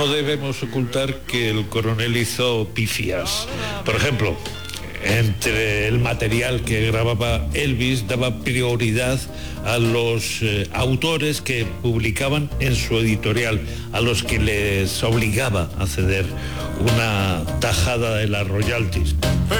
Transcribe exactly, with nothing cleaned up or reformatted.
no debemos ocultar que el coronel hizo pifias. Por ejemplo, entre el material que grababa Elvis, daba prioridad a los eh, autores que publicaban en su editorial, a los que les obligaba a ceder una tajada de las royalties.